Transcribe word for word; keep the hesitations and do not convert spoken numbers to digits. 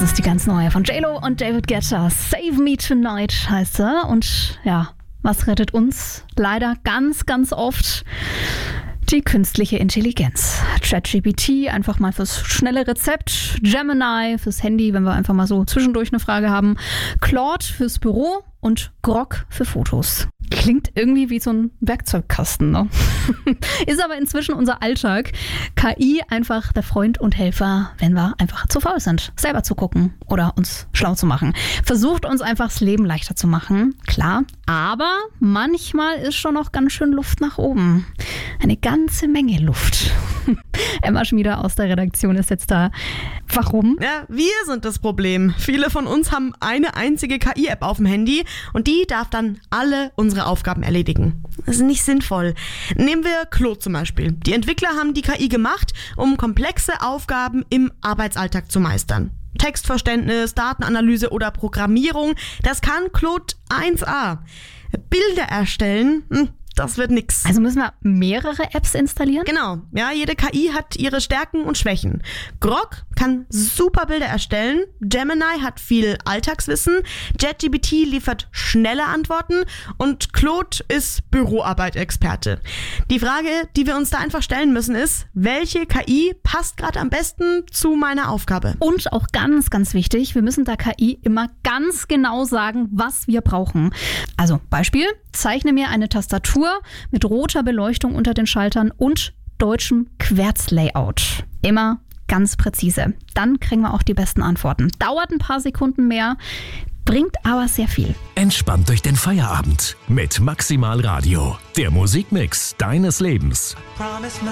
ist die ganz neue von J-Lo und David Guetta. Save Me Tonight heißt er. Und ja, was rettet uns leider ganz, ganz oft? Die künstliche Intelligenz. ChatGPT einfach mal fürs schnelle Rezept, Gemini fürs Handy, wenn wir einfach mal so zwischendurch eine Frage haben, Claude fürs Büro und Grok für Fotos. Klingt irgendwie wie so ein Werkzeugkasten, ne? Ist aber inzwischen unser Alltag. K I einfach der Freund und Helfer, wenn wir einfach zu faul sind, selber zu gucken oder uns schlau zu machen. Versucht uns einfach das Leben leichter zu machen, klar. Aber manchmal ist schon noch ganz schön Luft nach oben. Eine ganze Menge Luft. Emma Schmieder aus der Redaktion ist jetzt da. Warum? Ja, wir sind das Problem. Viele von uns haben eine einzige K I-App auf dem Handy und die darf dann alle unsere Aufgaben erledigen. Das ist nicht sinnvoll. Nehmen wir Claude zum Beispiel. Die Entwickler haben die K I gemacht, um komplexe Aufgaben im Arbeitsalltag zu meistern. Textverständnis, Datenanalyse oder Programmierung, das kann Claude eins a. Bilder erstellen, hm, das wird nix. Also müssen wir mehrere Apps installieren? Genau, ja, jede K I hat ihre Stärken und Schwächen. Grok kann super Bilder erstellen, Gemini hat viel Alltagswissen, ChatGPT liefert schnelle Antworten und Claude ist Büroarbeit-Experte. Die Frage, die wir uns da einfach stellen müssen, ist, welche K I passt gerade am besten zu meiner Aufgabe? Und auch ganz, ganz wichtig, wir müssen der K I immer ganz genau sagen, was wir brauchen. Also Beispiel, zeichne mir eine Tastatur mit roter Beleuchtung unter den Schaltern und deutschem Querzlayout. Immer ganz präzise. Dann kriegen wir auch die besten Antworten. Dauert ein paar Sekunden mehr, bringt aber sehr viel. Entspannt durch den Feierabend mit Maximal Radio. Der Musikmix deines Lebens.